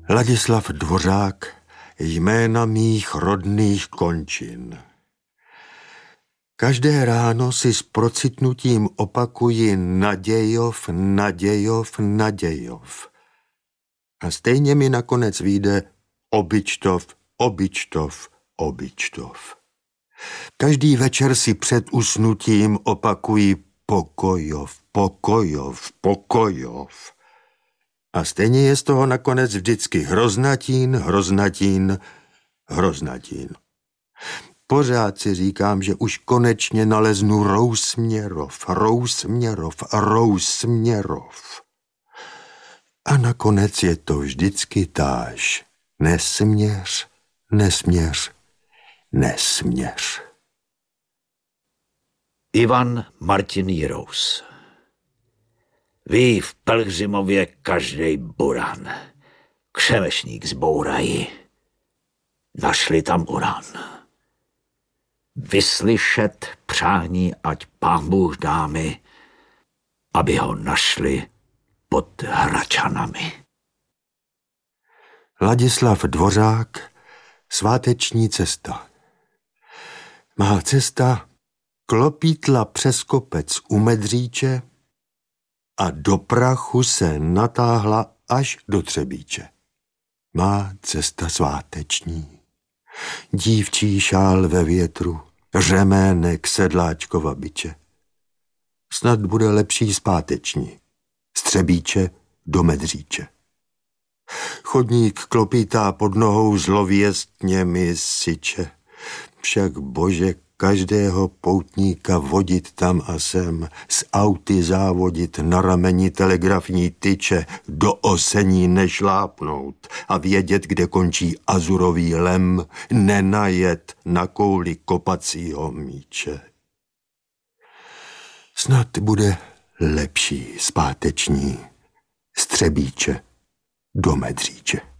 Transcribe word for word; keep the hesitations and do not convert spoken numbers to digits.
Ladislav Dvořák, jména mých rodných končin. Každé ráno si s procitnutím opakuji Nadějov, Nadějov, Nadějov. A stejně mi nakonec vyjde Obyčtov, Obyčtov, Obyčtov. Každý večer si před usnutím opakuji Pokojov, Pokojov, Pokojov. A stejně je z toho nakonec vždycky Hroznatín, Hroznatín, Hroznatín. Pořád si říkám, že už konečně naleznu Rousměrov, Rousměrov, Rousměrov. A nakonec je to vždycky táž. Nesměř, nesměř, nesměř. Ivan Martin Jirous. Ví v Pelhřimově každej buran. Křemešník zbourají. Našli tam uran. Vyslyšet přání, ať Pán Bůh dá mi, aby ho našli pod Hračanami. Ladislav Dvořák, sváteční cesta. Má cesta klopítla přes kopec u Medříče a do prachu se natáhla až do Třebíče. Má cesta sváteční. Dívčí šál ve větru, řemének sedláčkova biče. Snad bude lepší zpáteční. Z Třebíče do Medříče. Chodník klopítá pod nohou zlověstně mi syče. Však bože, každého poutníka vodit tam a sem, z auty závodit na rameni telegrafní tyče, do osení nešlápnout a vědět, kde končí azurový lem, nenajet na kouli kopacího míče. Snad bude lepší zpáteční z Třebíče do Medříče.